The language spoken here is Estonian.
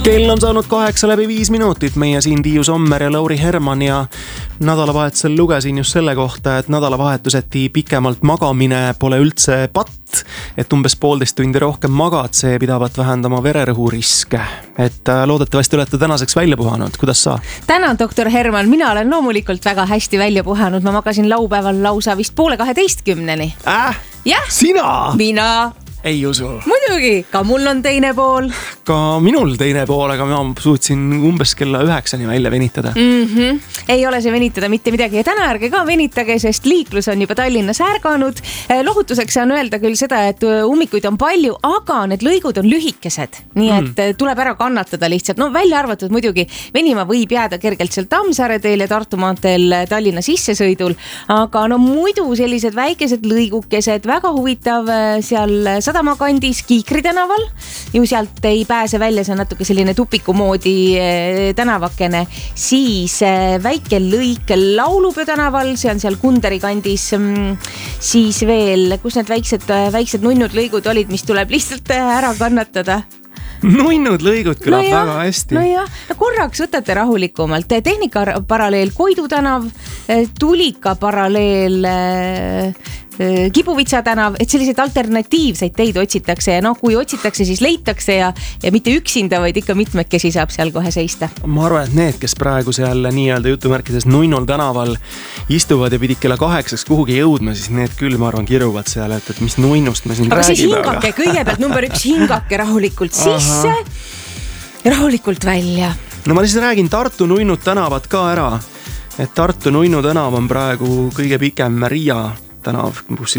Kell on saanud 8:05 meie siin Tiiu Sommer ja Lauri Herman ja nädalavahetusel lugesin just selle kohta, et nädalavahetuseti pikemalt magamine pole üldse patt, et umbes 1,5 tundi rohkem magad, see pidavat vähendama vererõhuriske. Et loodetavasti olete tänaseks välja puhanud, kuidas sa? Tänan, doktor Herman, mina olen loomulikult väga hästi välja puhanud, ma magasin laupäeval lausa vist 11:30. Jah, Sina? Mina. Ei usu. Muidugi, ka mul on teine pool. Ka minul teine pool, aga ma suutsin umbes kella 9-ni välja venitada. Ei ole see venitada mitte midagi ja täna ärge ka venitage, sest liiklus on juba Tallinnas ärganud. Lohutuseks saan öelda küll seda, et ummikuid on palju, aga need lõigud on lühikesed. Nii et tuleb ära kannatada lihtsalt. No välja arvatud muidugi, venima võib jääda kergelt seal Tammsaare teel ja Tartu maanteel Tallinna sissesõidul. Aga no muidu sellised väikesed lõigukesed, väga huvitav seal Sadama kandis Kiikri tänaval. Ju sealt ei pääse välja, see on natuke selline tupiku moodi tänavakene. Siis väike lõik Laulupeo tänaval, see on seal Kunderi kandis. Siis veel, kus need väiksed nunnud lõigud olid, mis tuleb lihtsalt ära kannatada. Nunnud lõigud kõlab väga hästi. No jah, korraks võtate rahulikumalt. Tehnika paralleel Koidu tänav, Tulika paralleel Kibuvitsa tänav, et selliseid alternatiivseid teid otsitakse ja kui otsitakse, siis leitakse ja mitte üksinda, vaid ikka mitmekesi saab seal kohe seista. Ma arvan, et need, kes praegu seal nii-öelda jutumärkides nunnul tänaval istuvad ja pidid kella 8 kuhugi jõudma, siis need küll, ma arvan, kiruvad seal, et mis nunnust me siin räägime. Aga siis hingake kõigepealt number 1, hingake rahulikult sisse ja rahulikult välja. No ma siis räägin Tartu nunnud tänavad ka ära, et Tartu nunnu tänav on praegu kõige pikem Riia tänav, kus